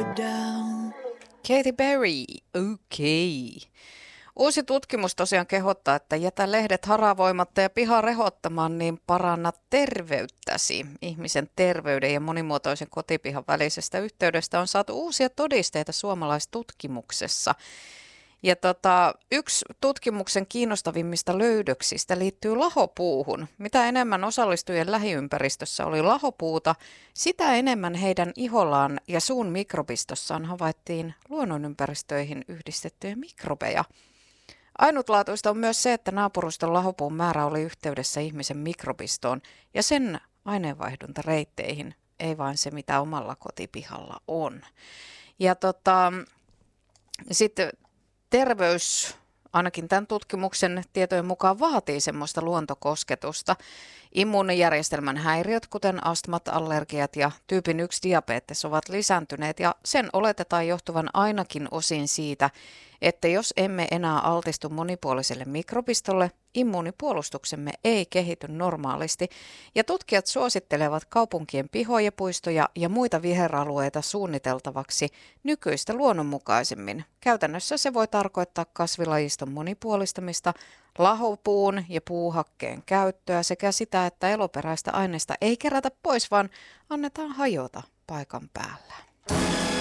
Katy Perry, okei. Uusi tutkimus tosiaan kehottaa, että jätä lehdet haravoimatta ja piha rehottamaan, niin paranna terveyttäsi. Ihmisen terveyden ja monimuotoisen kotipihan välisestä yhteydestä on saatu uusia todisteita suomalaistutkimuksessa. Ja yksi tutkimuksen kiinnostavimmista löydöksistä liittyy lahopuuhun. Mitä enemmän osallistujien lähiympäristössä oli lahopuuta, sitä enemmän heidän ihollaan ja suun mikrobistossaan havaittiin luonnonympäristöihin yhdistettyjä mikrobeja. Ainutlaatuista on myös se, että naapuruston lahopuun määrä oli yhteydessä ihmisen mikrobistoon ja sen aineenvaihduntareitteihin, ei vain se mitä omalla kotipihalla on. Ja sitten terveys, ainakin tämän tutkimuksen tietojen mukaan, vaatii semmoista luontokosketusta. Immuunijärjestelmän häiriöt, kuten astmat, allergiat ja tyypin 1 diabetes, ovat lisääntyneet ja sen oletetaan johtuvan ainakin osin siitä, että jos emme enää altistu monipuoliselle mikrobistolle, immuunipuolustuksemme ei kehity normaalisti ja tutkijat suosittelevat kaupunkien pihoja, puistoja ja muita viheralueita suunniteltavaksi nykyistä luonnonmukaisemmin. Käytännössä se voi tarkoittaa kasvilajiston monipuolistamista, lahopuun ja puuhakkeen käyttöä sekä sitä, että eloperäistä aineesta ei kerätä pois, vaan annetaan hajota paikan päällä.